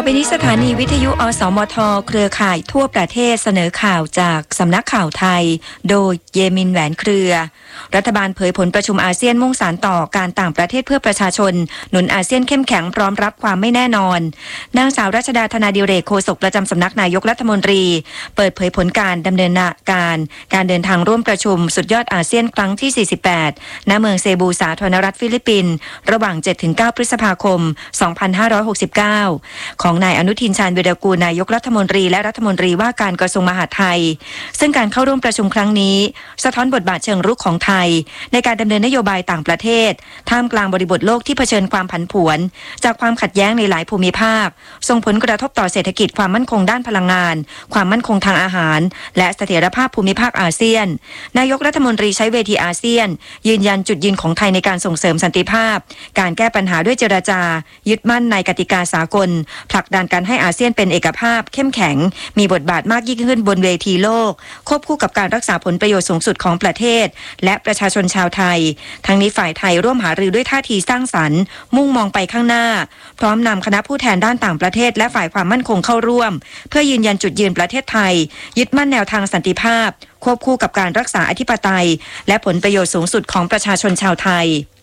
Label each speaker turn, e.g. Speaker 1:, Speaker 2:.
Speaker 1: อไปนี้สถานีวิทยุอสมทเครือข่ายทั่วประเทศเสนอข่าวจากสำนักข่าวไทยโดยเยมินแหวนเครือรัฐบาลเผยผลประชุมอาเซียนมุ่งสานต่อการต่างประเทศเพื่อประชาชนหนุนอาเซียนเข้มแข็งพร้อมรับความไม่แน่นอนนางสาวรัชดาธนาดิเรกโฆษกประจำสำนักนายกรัฐมนตรีเปิดเผยผลการดำเนินการเดินทางร่วมประชุมสุดยอดอาเซียนครั้งที่48ณเมืองเซบูสาธารณรัฐฟิลิปปินส์ระหว่าง 7-9 พฤษภาคม 2569ของนายอนุทินชาญวีรกูลนายกรัฐมนตรีและรัฐมนตรีว่าการกระทรวงมหาดไทยซึ่งการเข้าร่วมประชุมครั้งนี้สะท้อนบทบาทเชิงรุกของไทยในการดำเนินนโยบายต่างประเทศท่ามกลางบริบทโลกที่เผชิญความผันผวนจากความขัดแย้งในหลายภูมิภาคส่งผลกระทบต่อเศรษฐกิจความมั่นคงด้านพลังงานความมั่นคงทางอาหารและเสถียรภาพภูมิภาคอาเซียนนายกรัฐมนตรีใช้เวทีอาเซียนยืนยันจุดยืนของไทยในการส่งเสริมสันติภาพการแก้ปัญหาด้วยเจรจายึดมั่นในกติกาสากลผลักดันการให้อาเซียนเป็นเอกภาพเข้มแข็งมีบทบาทมากยิ่งขึ้นบนเวทีโลกควบคู่กับการรักษาผลประโยชน์สูงสุดของประเทศและประชาชนชาวไทยทั้งนี้ฝ่ายไทยร่วมหารือด้วยท่าทีสร้างสรรค์มุ่งมองไปข้างหน้าพร้อมนำคณะผู้แทนด้านต่างประเทศและฝ่ายความมั่นคงเข้าร่วมเพื่อยืนยันจุดยืนประเทศไทยยึดมั่นแนวทางสันติภาพควบคู่กับการรักษาอธิปไตยและผลประโยชน์สูงสุดของประชาชนชาวไทย